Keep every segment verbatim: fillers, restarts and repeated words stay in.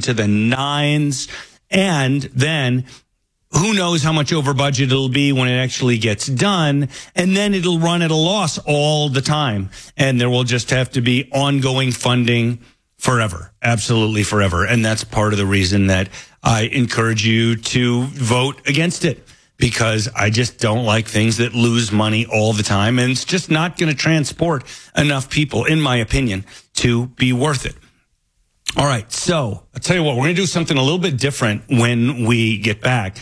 into the nines. And then who knows how much over budget it'll be when it actually gets done. And then it'll run at a loss all the time. And there will just have to be ongoing funding forever. Absolutely forever. And that's part of the reason that I encourage you to vote against it, because I just don't like things that lose money all the time. And it's just not going to transport enough people, in my opinion, to be worth it. All right. So I'll tell you what, we're going to do something a little bit different when we get back.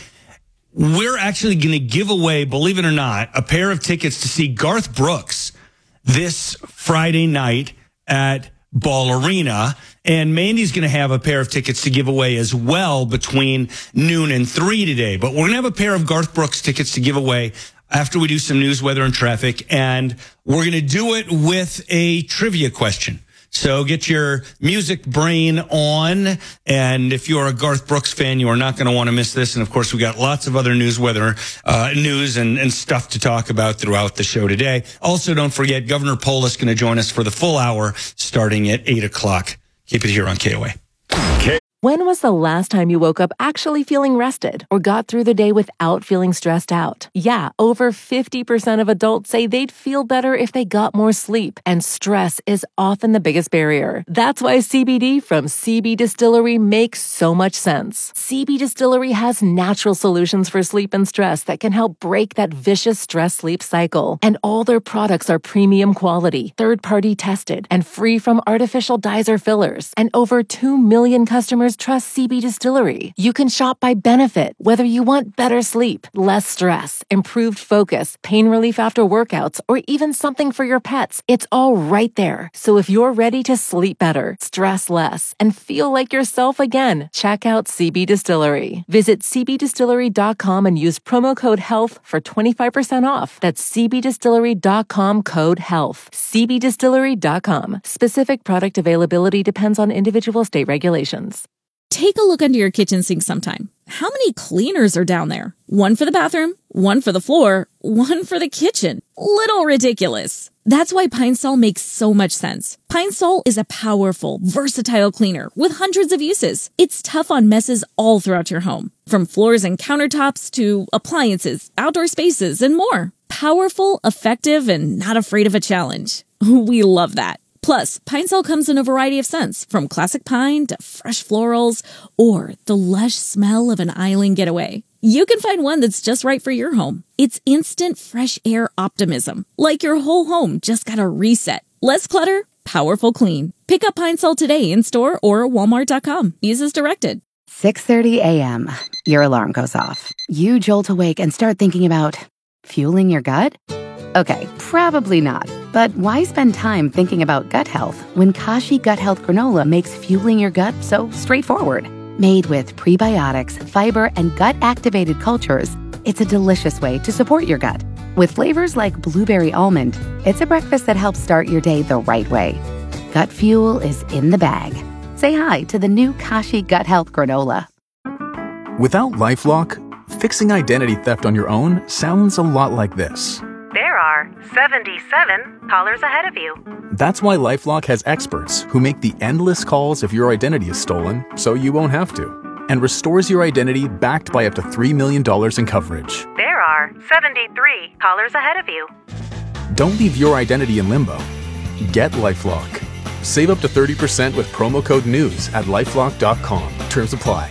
We're actually going to give away, believe it or not, a pair of tickets to see Garth Brooks this Friday night at Ball Arena. And Mandy's going to have a pair of tickets to give away as well between noon and three today. But we're going to have a pair of Garth Brooks tickets to give away after we do some news, weather, and traffic. And we're going to do it with a trivia question. So get your music brain on. And if you're a Garth Brooks fan, you are not going to want to miss this. And of course, we got lots of other news, weather, uh, news and, and stuff to talk about throughout the show today. Also, don't forget, Governor Polis going to join us for the full hour starting at eight o'clock. Keep it here on K O A. K- When was the last time you woke up actually feeling rested or got through the day without feeling stressed out? Yeah, over fifty percent of adults say they'd feel better if they got more sleep, and stress is often the biggest barrier. That's why C B D from C B Distillery makes so much sense. C B Distillery has natural solutions for sleep and stress that can help break that vicious stress-sleep cycle. And all their products are premium quality, third-party tested, and free from artificial dyes or fillers. And over two million customers trust C B Distillery. You can shop by benefit, whether you want better sleep, less stress, improved focus, pain relief after workouts, or even something for your pets. It's all right there. So if you're ready to sleep better, stress less, and feel like yourself again, check out C B Distillery. Visit c b distillery dot com and use promo code HEALTH for twenty-five percent off. That's c b distillery dot com code HEALTH. c b distillery dot com. Specific product availability depends on individual state regulations. Take a look under your kitchen sink sometime. How many cleaners are down there? One for the bathroom, one for the floor, one for the kitchen. Little ridiculous. That's why Pine Sol makes so much sense. Pine Sol is a powerful, versatile cleaner with hundreds of uses. It's tough on messes all throughout your home, from floors and countertops to appliances, outdoor spaces, and more. Powerful, effective, and not afraid of a challenge. We love that. Plus, Pine Sol comes in a variety of scents, from classic pine to fresh florals, or the lush smell of an island getaway. You can find one that's just right for your home. It's instant fresh air optimism, like your whole home just got a reset. Less clutter, powerful clean. Pick up Pine Sol today in store or walmart dot com. Use as directed. six thirty a.m. Your alarm goes off. You jolt awake and start thinking about fueling your gut? Okay, probably not. But why spend time thinking about gut health when Kashi Gut Health Granola makes fueling your gut so straightforward? Made with prebiotics, fiber, and gut-activated cultures, it's a delicious way to support your gut. With flavors like blueberry almond, it's a breakfast that helps start your day the right way. Gut fuel is in the bag. Say hi to the new Kashi Gut Health Granola. Without LifeLock, fixing identity theft on your own sounds a lot like this. There are seventy-seven callers ahead of you. That's why LifeLock has experts who make the endless calls if your identity is stolen, so you won't have to, and restores your identity backed by up to three million dollars in coverage. There are seventy-three callers ahead of you. Don't leave your identity in limbo. Get LifeLock. Save up to thirty percent with promo code NEWS at lifelock dot com. Terms apply.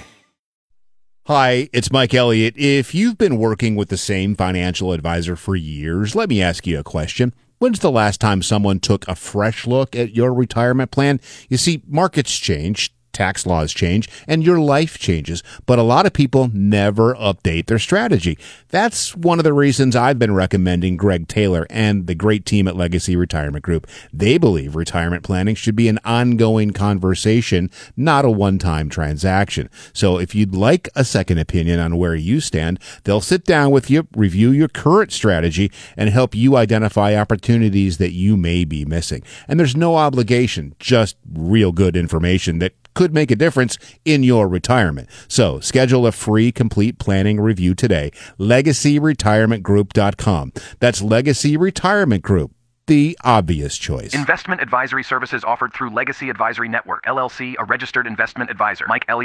Hi, it's Mike Elliott. If you've been working with the same financial advisor for years, let me ask you a question. When's the last time someone took a fresh look at your retirement plan? You see, markets change, tax laws change, and your life changes, but a lot of people never update their strategy. That's one of the reasons I've been recommending Greg Taylor and the great team at Legacy Retirement Group. They believe retirement planning should be an ongoing conversation, not a one-time transaction. So if you'd like a second opinion on where you stand, they'll sit down with you, review your current strategy, and help you identify opportunities that you may be missing. And there's no obligation, just real good information that could make a difference in your retirement. So schedule a free complete planning review today. legacy retirement group dot com. That's Legacy Retirement Group, the obvious choice. Investment advisory services offered through Legacy Advisory Network, L L C, a registered investment advisor. Mike Elliott.